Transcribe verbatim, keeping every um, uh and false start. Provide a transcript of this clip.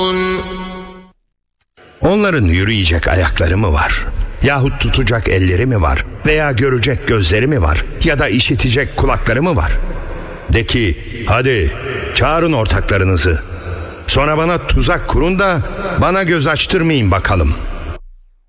Onların yürüyecek ayakları mı var? Yahut tutacak elleri mi var? Veya görecek gözleri mi var? Ya da işitecek kulakları mı var? De ki, hadi çağırın ortaklarınızı. Sonra bana tuzak kurun da bana göz açtırmayın bakalım.''